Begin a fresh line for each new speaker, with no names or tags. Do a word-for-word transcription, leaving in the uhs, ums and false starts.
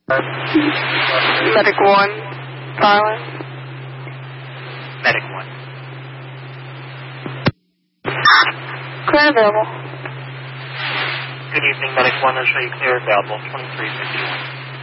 Medic one, silent.
Medic one.
Clear available.
Good evening, Medic one. I'll show you clear available, twenty-three fifty-one.